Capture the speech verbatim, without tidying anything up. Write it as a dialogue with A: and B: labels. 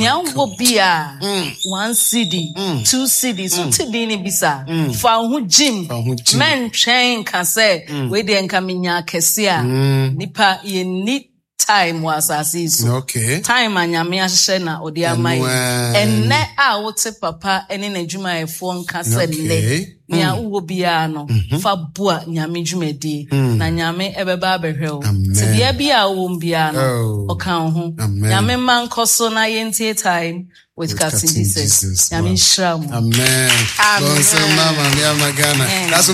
A: Nya wo bia one C D, two C D, so ti di ni bisa. Fa ho gym. Men train can say we dey nka minya kese a nipa ye ni time was as
B: okay.
A: Time anyame ahye na odi amai. Enne a wote papa ene na dwuma efo nka se le. Nya uwo bia no fa boa nyame dwumadi na nyame ebeba abehwe o. Ti bia bia wo bia no okan ho. Nyame man koso na yentie time with Captain Jesus. Nyame shram.
B: Amen. Amen.